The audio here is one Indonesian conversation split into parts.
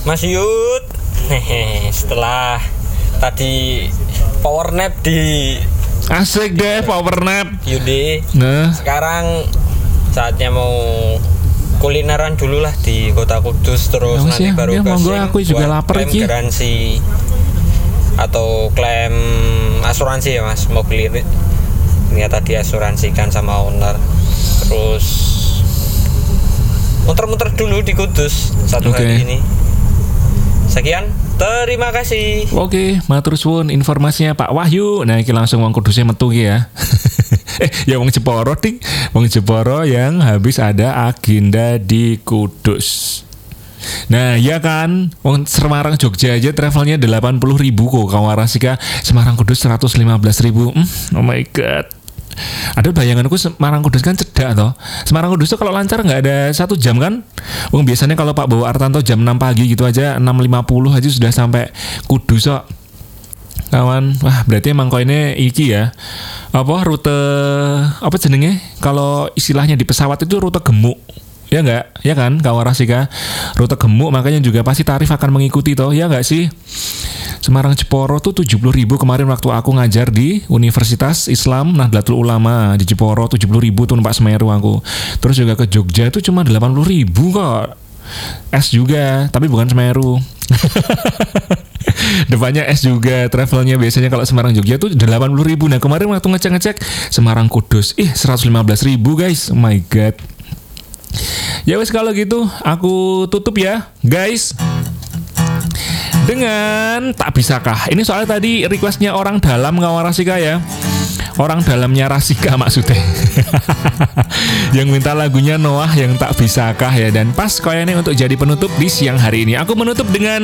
Mas Yud. Setelah tadi power nap di asik deh power nap Yudi. Nah, sekarang saatnya mau kulineran dulu lah di Kota Kudus, terus ya, nanti baru monggo, aku juga lapar klaim garansi atau klaim asuransi ya Mas, mobil ini ternyata diasuransikan sama owner. Terus muter-muter dulu di Kudus satu hari ini. Sekian, terima kasih. Oke, matur suwun informasinya Pak Wahyu. Nah, iki langsung wong Kudusnya metu ya. Ya wong Jeporo ding, wong Jeporo yang habis ada agenda di Kudus. Nah, ya kan, wong Semarang Jogja aja travelnya 80.000 kok, Kawarasika. Semarang Kudus 115.000. Oh my god. Ada bayanganku Semarang Kudus kan cedak toh. Semarang Kudus tuh kalau lancar nggak ada 1 jam kan. Biasanya kalau Pak Bowo Artanto jam 6 pagi gitu aja 6.50 aja sudah sampai Kudus kok. Kawan, wah berarti emang kau ini iki ya. Apa rute apa jenenge? Kalau istilahnya di pesawat itu rute gemuk. Ya enggak? Ya kan, Kawarasika? Rute gemuk makanya juga pasti tarif akan mengikuti toh, ya enggak sih? Semarang Jeporo tuh 70.000 kemarin waktu aku ngajar di Universitas Islam Nahdlatul Ulama di Jeporo 70.000 tuh numpak Semeru aku. Terus juga ke Jogja itu cuma 80.000 kok. S juga, tapi bukan Semeru. Depannya S juga travelnya biasanya kalau Semarang Jogja tuh 80.000. Nah kemarin waktu ngecek Semarang Kudus 115.000 guys. Oh my god. Ya wes kalau gitu aku tutup ya guys dengan tak bisakah. Ini soalnya tadi requestnya orang dalam Kawarasika ya. Orang dalamnya Rasika maksudnya. Yang minta lagunya Noah yang tak bisakah ya. Dan pas kayaknya untuk jadi penutup di siang hari ini. Aku menutup dengan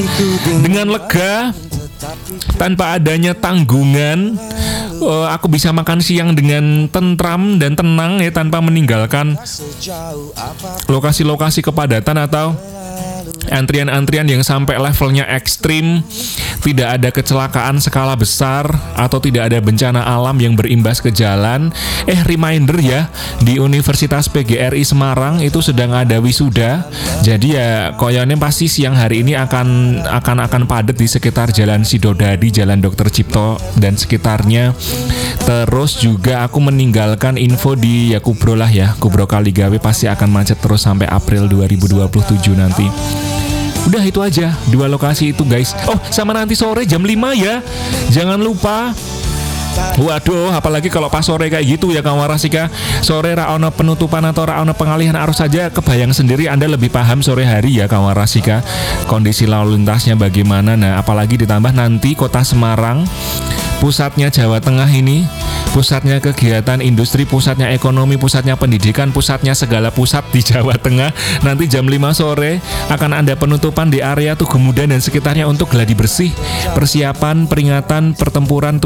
lega, tanpa adanya tanggungan. Aku bisa makan siang dengan tentram dan tenang ya, tanpa meninggalkan lokasi-lokasi kepadatan atau antrian-antrian yang sampai levelnya ekstrim. Tidak ada kecelakaan skala besar atau tidak ada bencana alam yang berimbas ke jalan. Reminder ya, di Universitas PGRI Semarang itu sedang ada wisuda. Jadi ya koyone pasti siang hari ini akan padat di sekitar Jalan Sidodadi, Jalan Dr. Cipto dan sekitarnya. Terus juga aku meninggalkan info di ya Kubro lah ya. Kubro Kaligawe pasti akan macet terus sampai April 2027 nanti. Udah itu aja 2 lokasi itu guys. Oh sama nanti sore jam 5 ya. Jangan lupa. Waduh, apalagi kalau pas sore kayak gitu ya Kawarasika. Sore raono penutupan atau raono pengalihan arus saja kebayang sendiri, Anda lebih paham sore hari ya Kawarasika. Kondisi lalu lintasnya bagaimana. Nah apalagi ditambah nanti kota Semarang, pusatnya Jawa Tengah ini, pusatnya kegiatan industri, pusatnya ekonomi, pusatnya pendidikan, pusatnya segala pusat di Jawa Tengah. Nanti jam 5 sore akan ada penutupan di area Tugemudan dan sekitarnya untuk gladi bersih. Persiapan peringatan pertempuran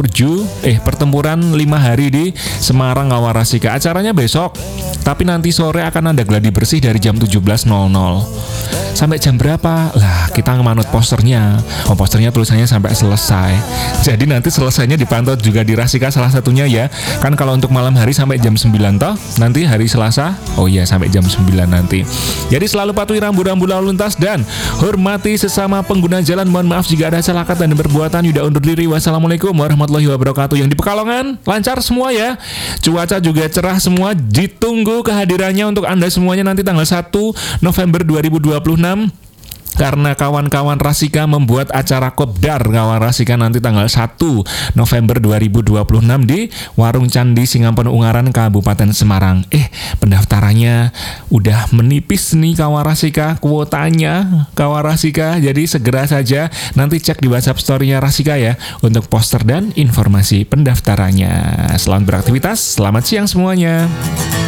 5 hari di Semarang Kawarasika. Acaranya besok, tapi nanti sore akan ada gladi bersih dari jam 17.00 sampai jam berapa? Lah kita ngemanut posternya. Posternya tulisannya sampai selesai. Jadi nanti selesainya dipantau juga di Rasika salah satunya ya. Kan kalau untuk malam hari sampai jam 9 toh. Nanti hari Selasa, oh iya sampai jam 9 nanti. Jadi selalu patuhi rambu-rambu lalu lintas dan hormati sesama pengguna jalan. Mohon maaf jika ada salah kata dan perbuatan. Yuda undur diri. Wassalamualaikum warahmatullahi wabarakatuh. Yang di Pekalongan lancar semua ya. Cuaca juga cerah semua. Ditunggu kehadirannya untuk Anda semuanya nanti tanggal 1 November 2026. Karena kawan-kawan Rasika membuat acara kopdar kawan Rasika nanti tanggal 1 November 2026 di Warung Candi Singampun Ungaran Kabupaten Semarang. Pendaftarannya udah menipis nih kawan Rasika, kuotanya kawan Rasika. Jadi segera saja nanti cek di WhatsApp story-nya Rasika ya untuk poster dan informasi pendaftarannya. Selamat beraktivitas, selamat siang semuanya.